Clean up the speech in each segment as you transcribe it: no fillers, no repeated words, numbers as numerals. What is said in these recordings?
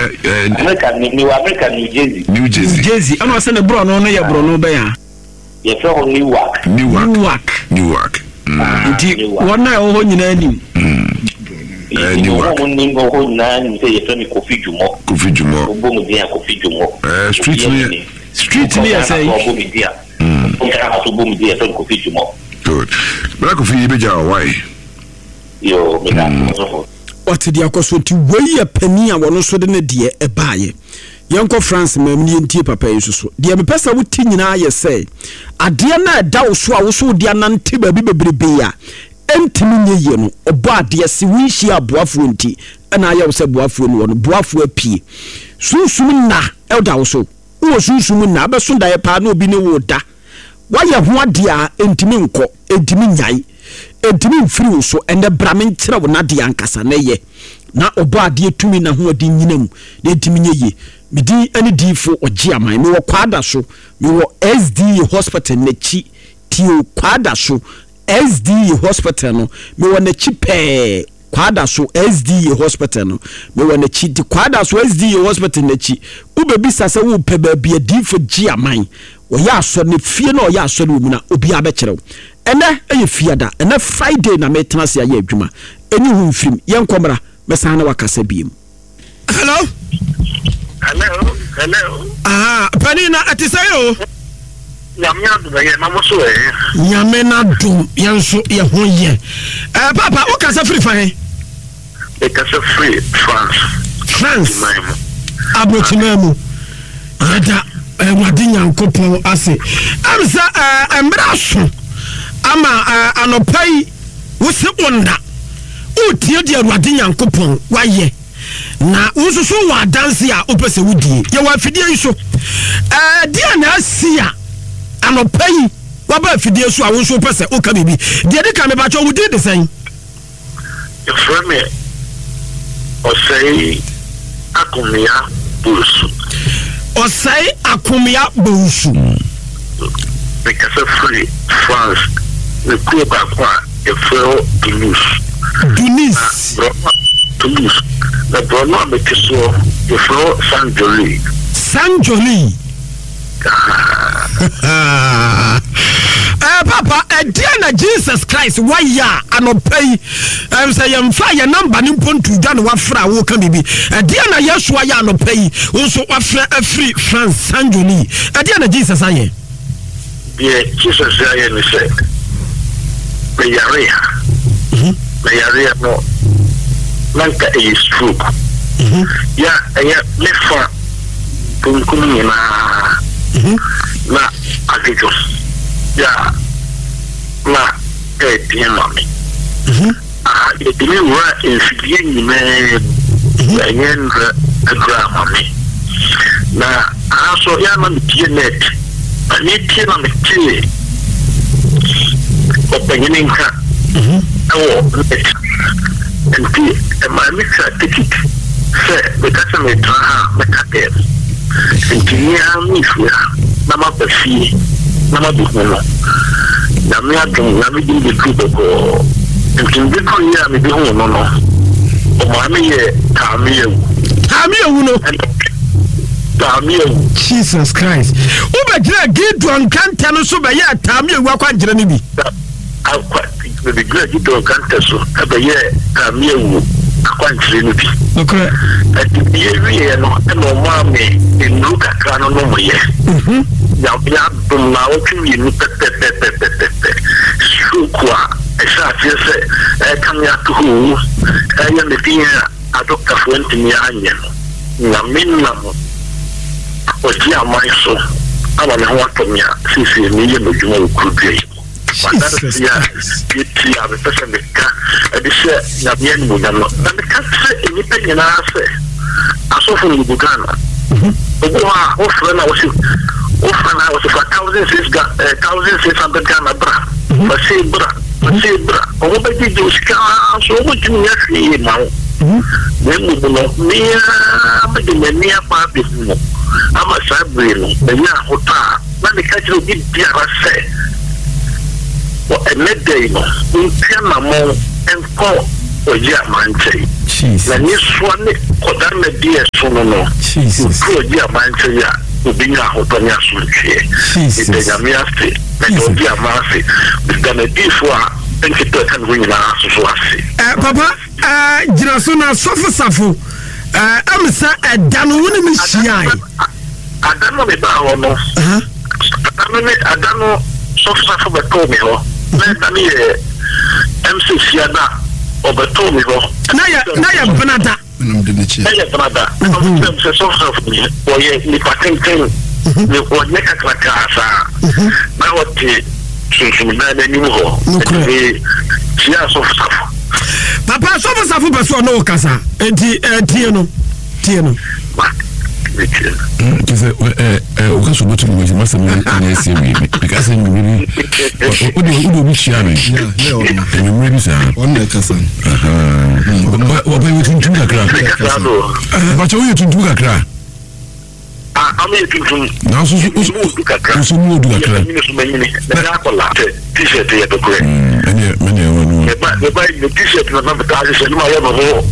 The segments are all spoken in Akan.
America, New Jersey. I was saying the bro no ya bro no be ya. You from Newark. Nti wona ho nyina anim. Newark. Ho nyina say you from Kofi Jumo. Obomu dia Kofi Jumo. Street near say. Obomu dia from Kofi Jumo. Good. Black Kofi beja why? Yo, me that. What the akoso ti wey a pani a wono so de ne de e baaye. Yanko France mamni entie papa yesuso de me pesa wuti nyina ye say ade na da wo so a wo so de anante ba bi bebrebe a entimi nyeye no obo ade se winhia boafo nti na aye wo se boafo no wono boafo apie sunsum na elda wo so wo sunsum na abeso da ye pa na obi ne wo da waye ho ade a entimi nko entimi nyai entimi mfiri wo so ende brame nkyere wo na de ankasa na ye na obo ade tumi na ho ade nyinam na entimi nyeye midi ani difo ogia man me wo kwada so me wo SD hospital na chi tio kwada so SD hospital no me wo na chi pe kwada so SD hospital no me wo na chi di kwada so SD hospital na chi ubebisa se wo pe ba bia difo gia man wo ya so ne fie na o ya so ne mu na obi abekere ene eye fiada ene Friday na me tena se aye adwuma eni hu mfim yenkomra mesa na wakasa biem. Hello. Panina atisayo. Nyamena dum yanso ye hoye. Papa o kasa free fan. E kasa free France. Abrochinamu. Yada wadi nyankopon ase. Amsa embraso. Ama anopai wo se onda. O tie de wadi nyankopon waye. Na ususu wa dance ya opese wudie ye wa fidie so dia na asia anopai wa ba fidie so a wo so opese o ka bibi dia de ka me ba cho wudie de sen ye frame o sei akumia busu because of free France le coup ba quoi e fero Tunis the Bruno Mekiso, the floor Sanjoli. Papa, a dear Jesus Christ, why ya? I no pay. I'm saying, fire number nippon to done what fra will come be. A dear Yeshua ya no pay. Also, a free France Sanjoli. A dear Jesus, I am. Yeah, Jesus, I am said. The area no. Lanka is true. Yeah, left for Punkumina na Agrico. Yeah, na Mommy. The deliverer is getting again a grandmammy. Now, also, Yaman Janet, I need to on the tea. But beginning her. And my mixer ticket said the customer traha mekatel. And to me, I'm Nama Percy, Nama Bukmano. Nami the group of and can be Korea, maybe home, no. Tamio, Jesus Christ. Uba get one can't tell us over here, Tamio, what can't you I'll quite the great dog can't so every year, Tamio, a quantity. Okay. At the area, no, mommy, in Luca Cano, no, yeah. Now, you Shukwa, a shot, yes, coming up to who I am the dear, a doctor went to me onion. Naminam was dear my soul. I don't know what to me, since a million of you could be. But that is the person that said, Nabian Mugano. And the cat said, anything in our say. I saw from Bugana. But often I was 1,600 Ghana bra. But say bra. Oh, but did you scar so much you actually now? Then we will not near the part of no. I'm a sabrino, the young hotel. When the catch will be dear, say. A midday, no, in Pianamo and call oye amanche na ni swane kodar na die so no Jesus oye amanche ya obinya hotonya sunche ite nyamiaste na oye amanche bigana difwa enkito kan winyina so ase papa jina so na sofo amsa adano woni mi hia adano me ba ho no adano sofo beto me ho na tani MC Siada obeto me ho na ya benada se sofo oye ni patenten ni oye kakrakasa na wote sunsunna na ni ho ni sia sofo papa sofo beso no kasa enti tie no Kise okaso botu ni masa mi na sewi because ni udo bi share ni mi bi sa on na kasa wa ba yi tuntu kakra ba cho yi tuntu kakra ami tuntu na so mu du kakra ni so manyini na akola t-shirt ya dokore mene wonu ba ni t-shirt na ba ta se ni ma ya no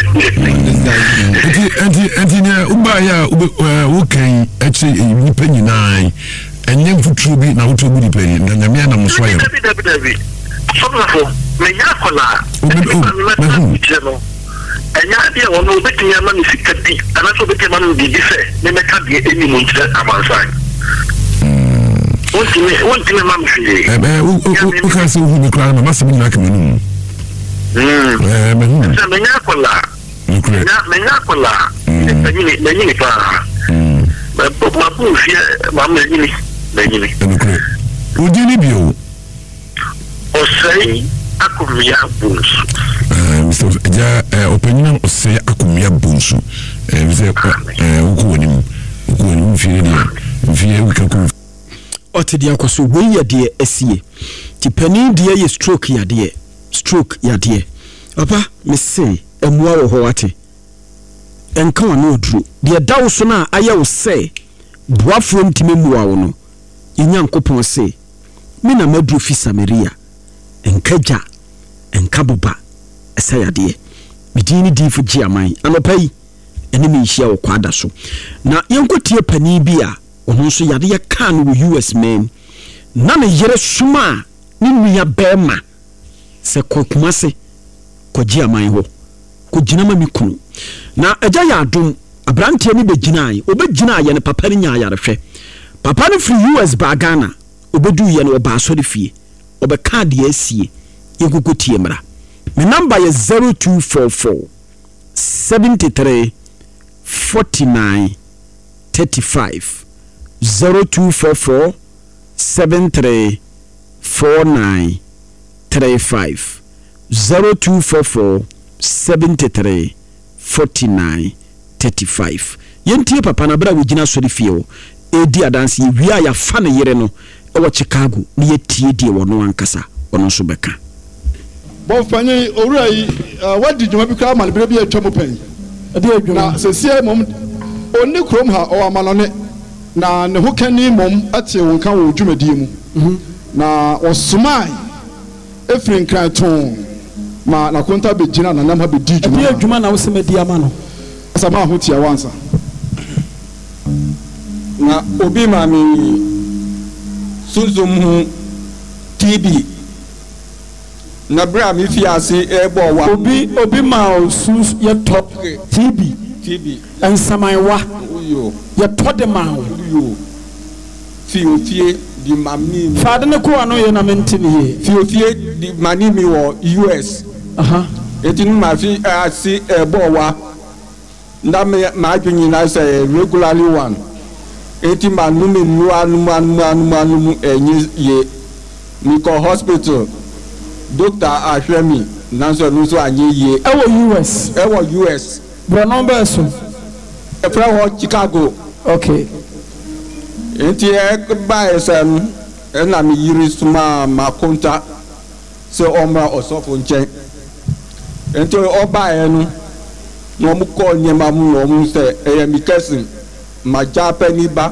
enti ne uba ya wo kan eche ni penyina enye mfutru bi na wotu bi peni na nyame na mso ya so me ya akola enya dia wono obetinya ma ni sikati ana so betia ma no di dife ne meka die eni mo ntira amansan wonti ma mfi o kan se hu ni kra na masem ni akamenu me nya akola menya kola menyini pa ma bu fie ma menyini enukre udini bio osei akumia bunsu Mr. Ja opinion osei akumia bunsu vize uko fie ni fie wikaku otedi akoso we yade asie ti pani de ye stroke yade papa me say emua wo ho ate enka wa no oduru de dawo so na aya wo se boafo ntime muwa wo no inyankopon se me na madru fi Samaria enkaja enkaboba esayade medini difo giaman anopai ene me hia wo kwada so na yenkotie pani bi a ono so yade ye kan wo US man na ne yere suma ni nua bema se kokuma se kogiaman ho kogina ma mi kunu na agya ya adom abrantie ni beginae obegina ye ne papa ni nya yarehwe papa no free US ba Ghana obedu ye no ba so de fie obeka de asie yegugutie mra me number ye 0244 73 49 35 0244 73 49 35 0244 73 49 35 yentie papa na bra wigina so de fie edi adanse wia ya fa ne yere no e wo Chicago ne yetie die wono ankasa wono so beka bo fanye owura yi wadi djuma bi kra malbere bi atwa mo pen ade adwuma na sesie mom onni krom ha o amanone na ne hokani mom ate wonka wo djumadi mu na osumai efrin kraton ma na konta be gina na nam ha be di djuma ade adwuma na wo semadi ama no asama ho tia wansa na obi ma mi sunzum TB na bra mi fi ase ebo wa obi ma sus ye top TB ensamaiwa yo ye tode ma yo fi di mamni faade ne ko ano ye na mentini ye fi di mani mi wo US etinu ma fi ase ebo wa na ma adwini na say regularly one eti ma nu me nu anu enyi ye mi ko hospital doctor ahwemi nanso no so anye ye ewo US bro number so e fra ho Chicago okay enti e ba esem e na mi yiri suma ma konta se omra osofo nchen enti o ba e no mo ko nyema mu no mu se e mi kesin ma Japanese ba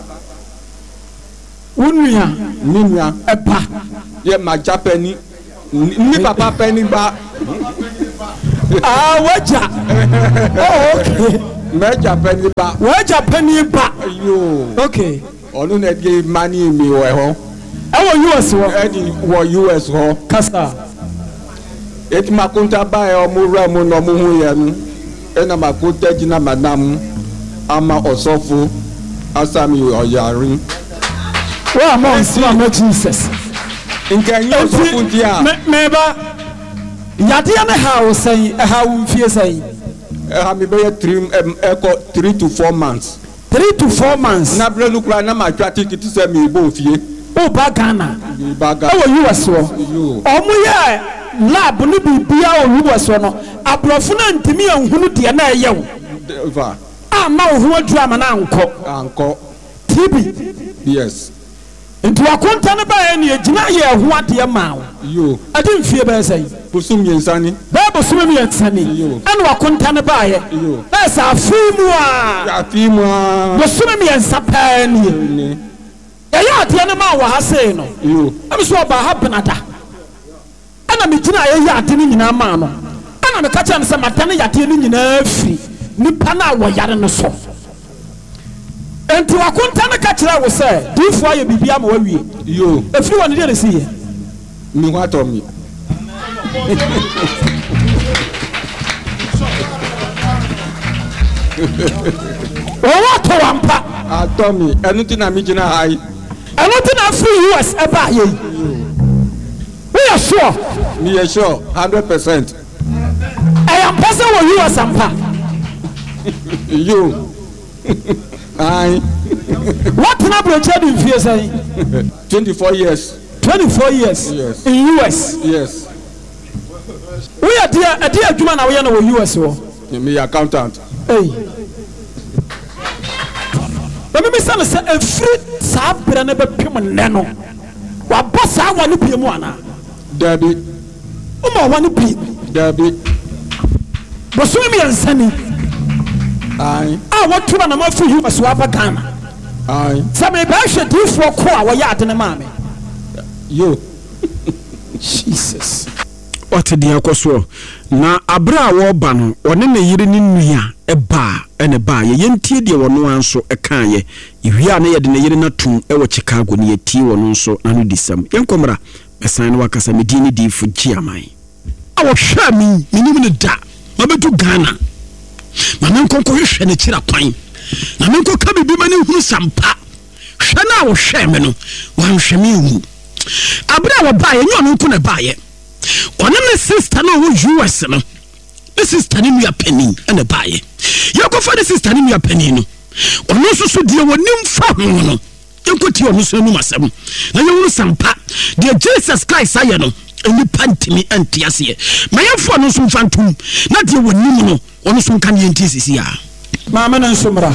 unuya ninya epa ye ma Japanese ni papa penny ba Waja. Oh, okay. Major penny ba. Waja penny ba. Yo. Okay. Onu na give money me we ho. Ewo US ho. Edi wo US ho. Kasa. Eti makunta ba e omura mu no mu hu ye nu. Ena makunta jina madam ama osofo asami oyari. Wa mo nsi ma Jesus. Nkanyi osofo dia. Meba. Yade na ha o sai ha wo mfie sai. Ha me be 3 to 4 months. 3 to 4 months. Na bre lukura na ma twa ticket se me bo fie. O ba Ghana. Ba Ghana. Ewo US wo. Omo ye lab no bibia o US wo no. Abrofo na ntimi anhunu de na eyew. Va. Ama o ho adu ama na anko. TB. Yes. Nti wakonta ne ba ye ne agina ye ho ade ma wo. Yo. Ade mfie ba sai. Busum yensani. Ba busum yensani. Ane wakonta ne ba ye. Yo. Ba sa afimu a. Ya afimu a. Busum yensa pa ni. Ya ade ne ma wo ha sei no. Yo. Am so ba ha benada. Ana me gina ye ya ade ne nyina ma no. Ana me ka cha ne se matane ya ade ne nyina afiri. Nipa na wo yare no so. Enti wakonta ne ka kira wo se difo aye bibia ma wawie. Yo. Efiri woni de se ye. Mi wa to mi. What to wampa? Atomi, anything na mi jina high. Anything na free US eba ye. We are sure. Me are sure 100%. I am person with US ampa. You. I. What na brocha in fear say? 24 years. 24 years. Yes. In US. Yes. We are there. A dear Juma na we are no US wo. Me accountant. Hey. Let me say a free sabra na be pim neno. Wa boss a wani pie mu ana. Debbie. Uma wani pie. Debbie. Bosu mi ansani. Aye. Ah, what to na ma free US wa ba Ghana. Aye. Some be hwe difo ko a wo ya ade ne ma me. Yo. Jesus. What the akoso na abra wo ba no one ne yire ne nua e ba ene ba ye yentie de wono anso e kan ye iwia na ye de ne yire na tum e wo Chicago ne yetie wono nso na no disam yenkomra besan no wakasa medini di fu giaman a wo hwa mi minim ne da mabetu Ghana ma men konko hwe ne kira kwan na men ko ka bibi mane hunu sampa hwe na wo hwe me no wan hwe me hu abra wo ba ye nyo nko na ba ye one me sister no wo US no me sister ni nua pani na ba ye ye ko fa de sister ni nua pani no ono so die wonim fa ho no ye ko ti ono so nu masem na ye wo sampa de Jesus Christ aye no eni pantimi antiase ye mayefo no so fantum na de wonim no ono so kan ye nti sisi a Mama na nsomra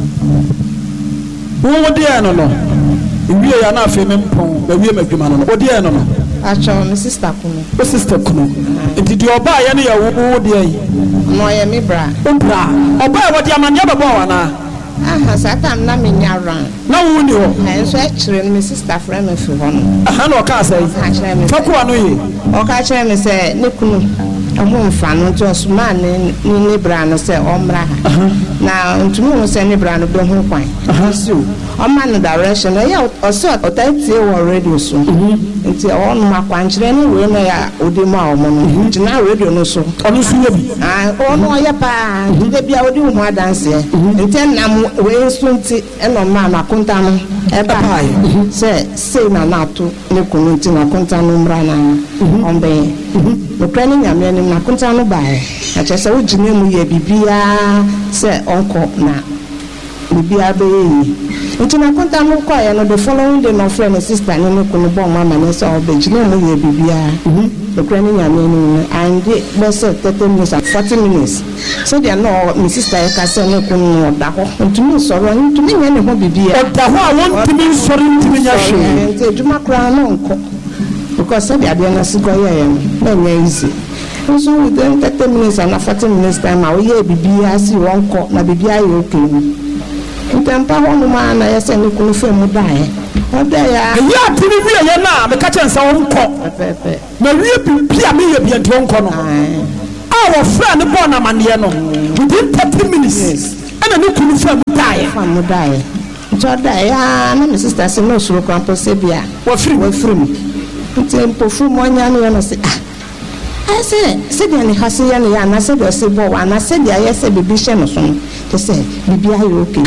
wo de ya no wiye ya na afi me mpon ba wiye madwuma no wo de ya no Acho my sister kuno. O sister kuno. Enti di oba ya ne ya wo de yi. No ye me bra. Bra. Oba wo de amanya bebo wana. Aha satam na me nya ran. Na wo ni ho. Na so e kire my sister friend me fi ho no. Aha na o ka sai. Ha kire me. Fa ko anu yi. O ka kire me se ne kuno. Omo mfa no to so ma ne bra no se o mra ha. Na ntumi wo se ne bra no be ho kwan. Aha so. O ma no direction ya o so o tie wo radio so. Nti o no makwankyere ne we no ya odi ma o mo no. Tina radio no so. Onu so ya bi. Ah o no ya pa. De bia odi ho adanse. Nti na we so nti e no ma na konta no. E ba se na to ne kunu nti na konta no mra na. Ombe. No training nyame ni na konta no ba e. Acha se wo gine mu ye bibia se onko na bibia be yi. Nti na konta no kwa ya no the following day no friend sister ni ne kunu bon mama ne se obe gine mu ye bibia. No training nyame ni and be se 30 minutes and 40 minutes. So they no my sister e ka se ne kunu da ho. Ntumi soro ntumi nya ne ho bibia. O da ho a won ntumi soro ntumi nya hwe. Nti ejuma kra no nko. Because said I didn't see go here, easy. So within 30 minutes and 40 minutes time, I will be see one call, na baby I okay. In temper one man, I send you could film die. What they are, ya tini wi ya na me ka chen sa won ko. Pepe. Na wi bi me ye bi enti won ko no. our friend born a man within 30 minutes. And a new confirm die. I'm die. Jordan, my sister said no, so come to Sabia. What free? Tempo from 1 year and I said, I said, and Hassian, and I said, I said, and I said, yes, a baby Shannon. They said, Bibi, are you okay?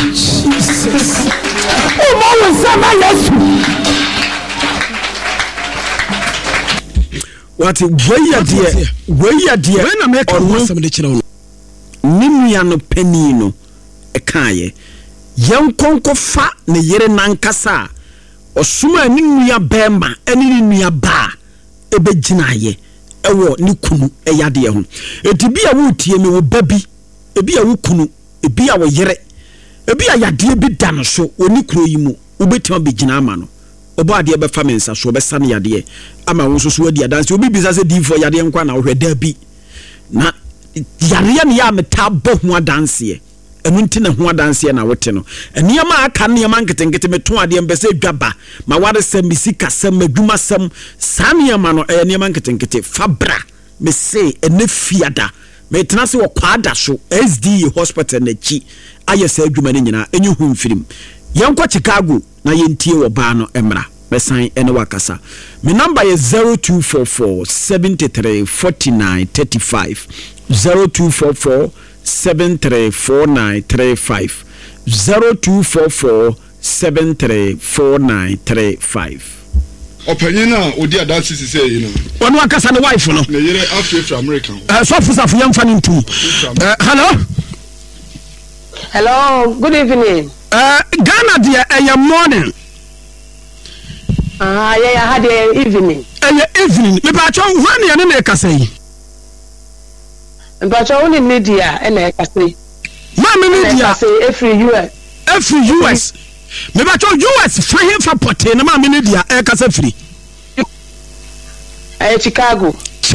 Oh, what a way a dear, when I make a somebody children. Nimiano penino, a kaye. Young conco fa ne yere nankasa. Or suma nimuya bema, any nimuya ba, ebe jinaye, ewo nikunu, e yade hon. E tibi a wuti ye me wo baby, ebi a wukunu, ebi a wo yere, ebi a yade bi dano so, o nikuro yimu, ubetima bi jina amano. Obo ade be famensa so be sane yade ama wo so so adi adanse obi bisa se di for yade nkwa na wo hweda bi na yare ne ya meta bo ho adanse enu nti na ho adanse na wote no eniama aka ne yama nketenkete meto ade mbese dwaba ma ware sem misika sem adwuma sem saniama no eniama nketenkete fabra me se ene fiada me tena se wo kwada so SD hospital na chi ayese adwuma ne nyina enyu hu mfirim yankwa Chicago na yentie wo ba no emra besan ene wakasa me number is 0244 73 49 35 0244 7349 35 0244 734935 opanyina odi adansi sise yi no ono akasa ne wife no ne yere Africa American so fusa fu yamfa ntu hello good evening Ghana dear a morning yeah had evening evening me ba cho when ye ne kasa yi but only media and I say Mama media every US me ba cho US fa him fa pote na mama media e kasa free Chicago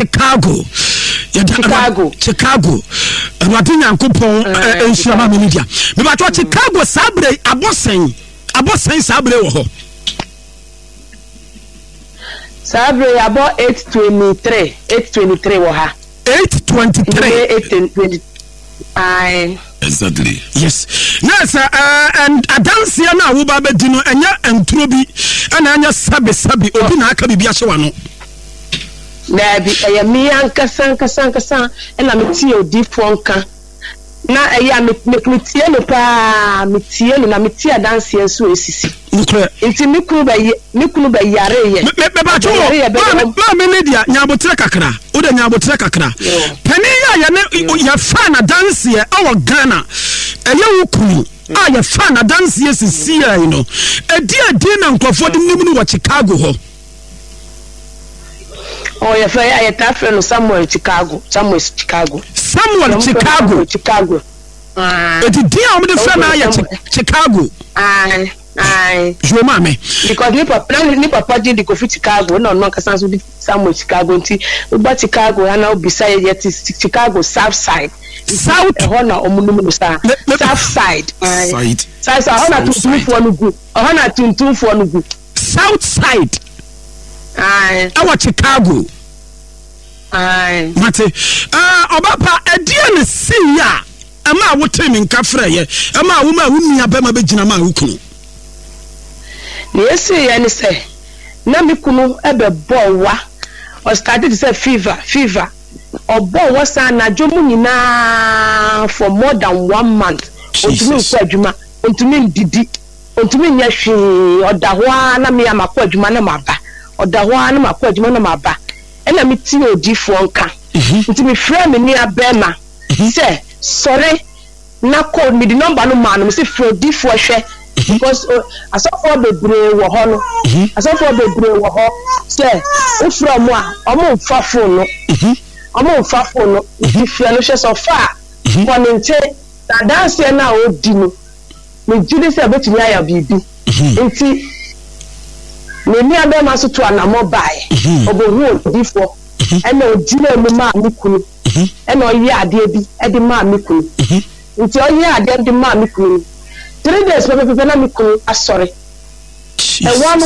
Awati Nyankopon enhia mama media me ba cho Chicago sabre abosen sabre wo ho sabre about 823 wo ha 823 exactly yes and adansia na wo ba bedi no enya enturo bi na anya sabe obi na aka bibia hye wa no na bi eya mi ankasan na metie odifo nka na eya metie no pa metie no na metie adansia nso esisi nti mikunu ba yare ye me ba cho ma media nyabotre kakra o de nyabotre kakra pani ya ne ya fan adansia awo Ghana eye wukunu ya fan adansia sisi ya you know edi na nkofo de nimu no Chicago ho oh ya fa ya ta friend no Samuel Chicago edi dia o me de friend na ya Chicago Joma me because ni papa did the coffee Chicago no kasan so Samuel Chicago nti ba Chicago ana obisa yet Chicago south side hona omunum no sa south side side hona tuntumfo no gu hona tuntumfo no gu south side our Chicago mate obapa edie ne siya ama wotemi nka freye ama wo ma wunua ba ma begina ma wukunu Yes, yes, na mikunu ebe bowa or started to say fever or bowa sana jomu nyina for more than 1 month ontumi kwa adwuma ontumi didi ontumi nyahwe odahwa na me amakwa adwuma na maba odahwa na makwa adwuma na maba ena meti odifo nka ntimi frɛ me ni abema say sorry na call me the number no man me say frɛ odifo hwɛ because asofo bebre wo ho no say ufra mo a omo mfa phone no ifia no hwe so fa konente da dance na odi no me jide say betumi aya bibi enti me ni abema so to anamo bai obohu odifo ena ojina mu ma mikunu ena oyi ade bi e di ma mikunu enti oyi ade di ma mikunu 3 days people na mikunu asori e one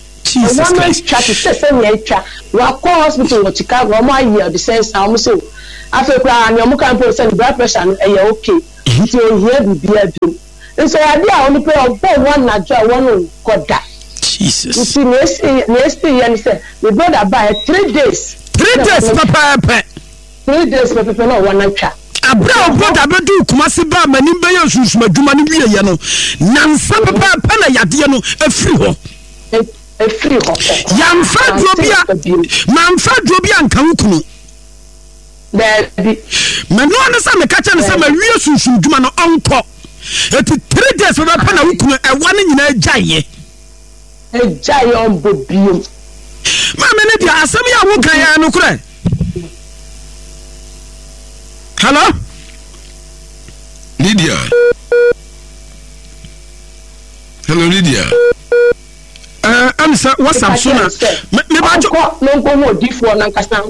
Jesus Christ chat say say we twa wa call hospital in Chicago o ma year the sense how say afekwa na omuka mpo se blood pressure no eye okay nti o hia bibia bi nso ade a oni pe obo one na jo won koda Jesus nti next year ni say the brother buy 3 days papa 3 days papa no one na abra oboda bedu kumase ba mani be ye susuma dwuma ni wiye ye no nansa papa na yade no afiri ho yamfa drobia nka wukunu Baby. Manu anasa me kacha ne sama wie sunsun dwuma no onko. Eti 3 days we pa na wukunu e wane nyina agyaye. Agyaye on bobiem. Ma me ne dia asem ya wo kan ya no kure. Hello? Lydia. Hello Lydia. I'm sir, what's up sooner? Me ba jo no go mo difo na nkasa.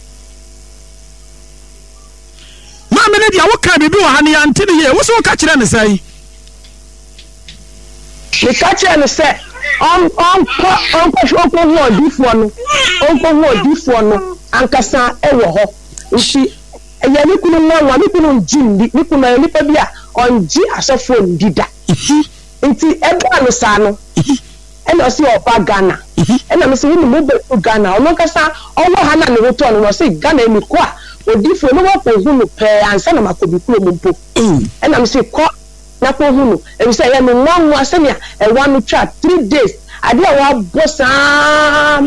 Ma me ne dia wo kan bibi wo ha ne ya ntene ye. Wo so ka kire ne sai. Me ka kire ne sai. On wo difo no. On wo difo no ankasa e wo ho. Nti eya ni kunu no wa ni kunu njindi ni kunu ya nipa bia onji asofo ndida. Nti eba no sa no. Eno si opa Ghana. Ena me se ni mo be Ghana. Ono kasa owo ha na ne woto no se Ghana emi ko a odifo no wa ko hunu pe ansa na makobi kuro mpo. Ena me se ko na ko hunu. E se ya me nwanwa se ne e wa no twa 3 days. Ade a wa bosa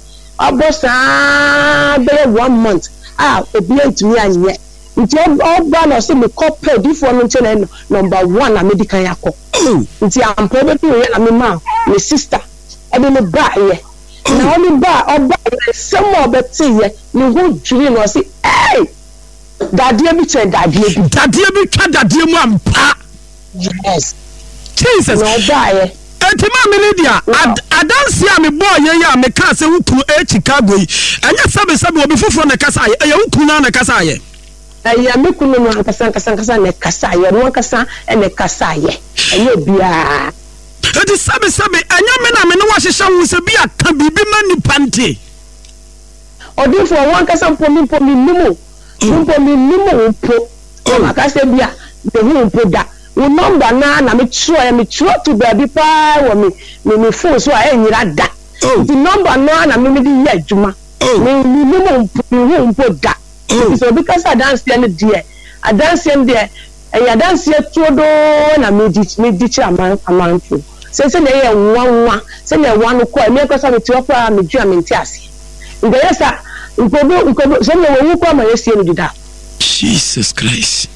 be 1 month. Obi antumi anye. Nti oba no se me copy odifo no nche number 1 na medical yakọ. Nti ampo be tu ye na me ma me sister ebe me ba ye na oni ba oba semo be ti ye ni ho dwiri no se dadie bi twa dadie mu ampa. Yes, Jesus no ba ye enti ma me Lydia adanse a me boy ye ya me ka se wukunu Chicago yi anya sabe obi foforo na kasa ye wukunu na kasa ye ya me kunu no kasa na kasa ye no kasa ene kasa ye enye bia edi sabe anya me na me no wa hyehyɛ wo se bia ka bibi ma ni pante odifo won kasa mpomi nimu po o akase bia de hu po da wo number na me tro to baby pa wo me phone so a enyira da the number na me di ye adwuma me nimu po da so because dance ne die dance ne die ya dance todo na me di chi amanfo se na ye nwanwa se na wanu ko me ko sa me tio pa me dua me ntiase ndeyesa nkobo se na wo ko ma yesie no dida Jesus Christ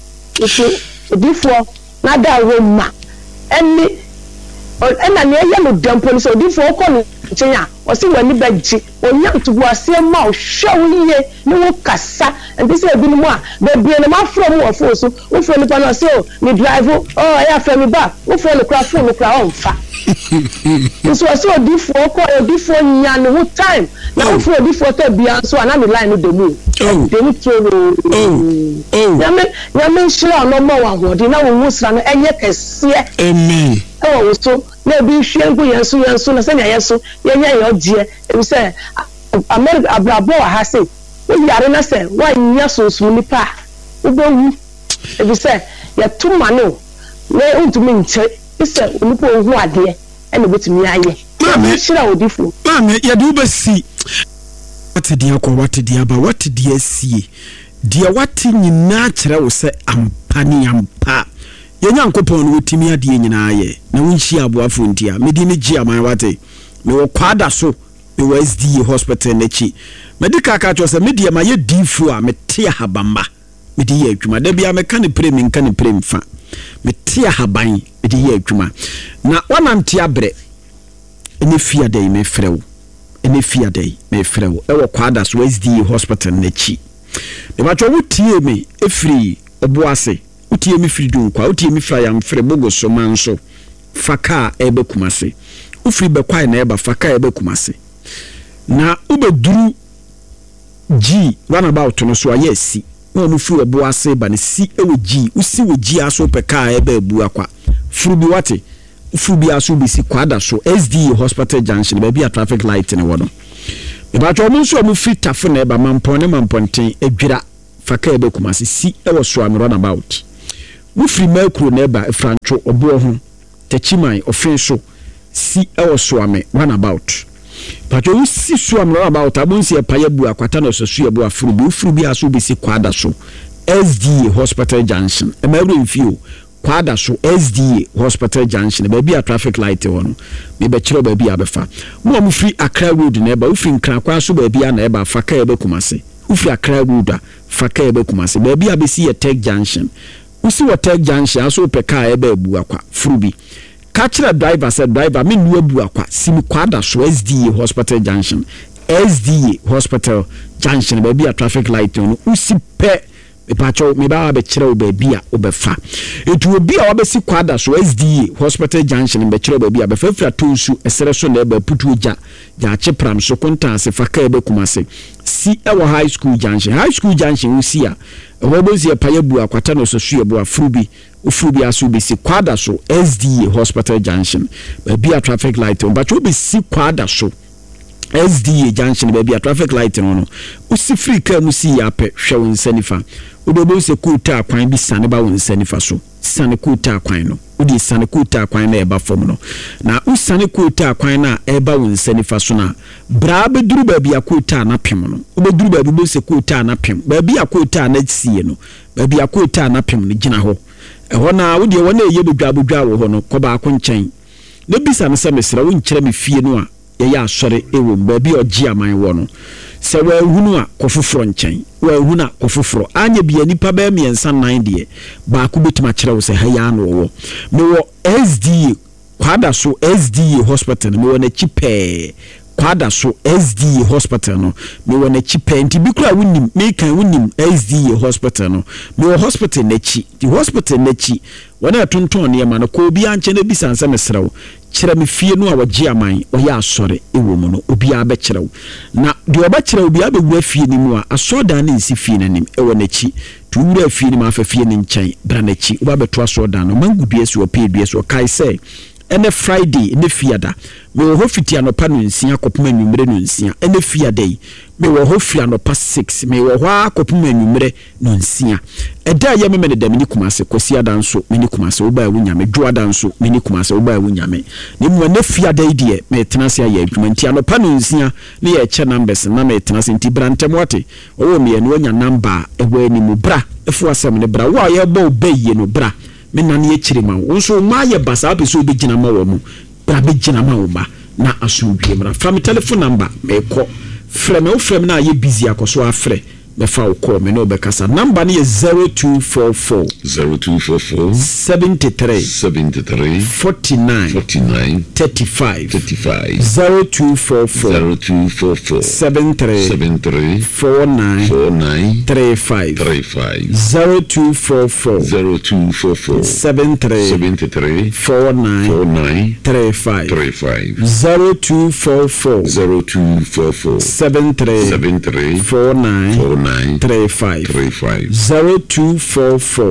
odifo na da Roma eni ena ne ye no dampo ni so odifo ko no nchenya o se wani bagji onya ntubu ase ma o hwewiye ni wo kasa ndi se ebi mu a be bie no ma from wo fo so wo fo ni pa no se o ni drive ya from me back wo fo ni kra phone ni kra on fa so so odifo ko odifo nya no time na wo fo odifo to bia so ana me line no demu demu tro yame shira no ma wa ho di na wo wusra no enye kese amen wo so na bi hwengu yenso na se nya yeso yenya ye odie e se America abrabo ha se wo yare na se wa nya sunsun ni pa wo bewu e se ya tuma no na untumi nche e se onipo ohu ade e na betumi aye mame shira odifo mame ya du basi wate dia ba wate dia sie dia wate nyina kire wo se ampani ampa yenya nkopon no wotimi ade nyina aye na wonhia aboafo ntia medi ne gi aman wate me wo kwada so me wo SDA hospital nachi medical ka cho se media ma ye difu a mete habamba medi ye adwuma da bia me ka ne prem nka ne prem fa mete haban medi ye adwuma na wanante abre ene fia dai me frew e wo kwada so SDA hospital nachi me ba cho wotie me efri oboase utie mi firi dunkwa utie mi fra yam fre bogo so manso faka ebe kumase ufri be kwai na eba faka ebe kumase na ubeduru G run about no so ayesi na onu firi obo ase ba ne si ewe G usi we G aso peka ebe ebu akwa furu bi wate furu bi aso bi si kwada so SDA hospital junction be a traffic light ne wono e ba to omo so omo firi tafo na eba mampon ne mamponten edwira faka ebe Kumasi si ewo Soame runabout wofiri Mercury na eba Francho obo ho Techimai ofenso si ewo Soame runabout pato wo si Soame runabout abonsi epaye bu akwata no sosu ebu afuru bi aso bi si kwada so SDA Hospital Junction emawre mfio kwada so SDA Hospital Junction ba bia traffic light wono me be kire ba bia befa mo mo free Accra Road na eba ufiri nkran kwa so ba bia na eba faka ebe Kumasi ufiri Accra Road faka ebe Kumasi ba bia be si ye Tech Junction usi wa Tech Junction aso pe car ebe bu akwa furubi catch driver said driver me nu abu akwa sim kwada so SDA Hospital Junction ba bia traffic light wono usi pe epacho me ba be kire oba bia obefa etu obi a wabesi kwada so SDA Hospital Junction be kire oba bia be fafra tonsu esere so na eba putu oja ja chepram so konta se faka ebe Kumasi si ewo high school junction usi a obozi epaye bu akwata no so su ebu afurubi aso be si kwada so SDA Hospital Junction be bia traffic light on but obi si kwada so SDA Junction be bia traffic light no usi free car musi ya pe hwe wonsanifa odobo se kuta akwan bi sane ba wonsanifa so sane kuta akwan no odi sane kuta akwan na eba fom no na usane kuta akwan na eba wonsanifa so na bra be duru ba bia kuta na pem no obeduru ba bi bo se kuta na pem ba bia kuta na sie no ba bia kuta na pem no gina ho eho na wodi e wona eye bodwa wo ho no ko ba ko nchen ne bisa no se mesra wo nkyere me fie no a ya asore ewo ba bi oji aman wo no se wa hunu a kofoforo nchen wa hunu a kofoforo anya bia nipa ba miensa 9 de ba ku betima kire wo se ha ya no wo me wo SDA kwada so SDA Hospital me wo na chipe kwada so SDA Hospital no me wo na chipe nti bi kura wonim me kan wonim SDA Hospital no me wo hospital na chi di hospital na chi wana tonton ne ma no ko bi anche na bisansa mesrew kire me fie no a wagye aman oya asore ewo mu no obi a be kirew na de oba kirew bi abegu afie ni mu a asoda na nsi fie nanim ewo na chi tuwura fie ni ma fa fie ni nchen bra na chi oba beto asoda no mangudu esi ope du esi o kai say ene Friday ne fiada me wo hofiti anopa no nsia kopuma nwumre no nsia ene fiada yi me wo hofi anopa 6 me wo ho akopuma nwumre no nsia eda ye me dem ni Kumasi kosi adanso me ni Kumasi wo ba ya wunyame dwo adanso me ni Kumasi wo ba ya wunyame ne mu ne fiada yi de me tenase ya adwuma nti anopa no nsia ne ye che numbers na me tenase nti brantem wote wo me ye no nya number ewa ni mu bra efu asem ne bra wo ye bo baye no bra me na ne ekire ma wo so ma ye basa be so be gina ma wo mu bra be gina ma wo ba na asubie mra from telephone number me ko frɛ me wo frɛ me na ye busy akoso afrɛ me fa wo call me no be kasa number ne 0244 73 49 35 0244 73 49 35 0244 73 49 35 0244 73 49 35 0244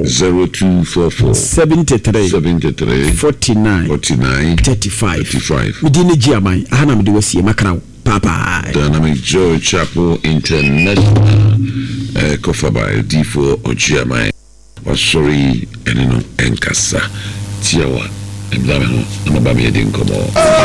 73 49 35 midini jiamai ahana mdi wasie makrao papa Dynamic Joy Chapel International Kofaba D4 Ojiamai wasori enino enkasa tiawa emdame no amabami edin komo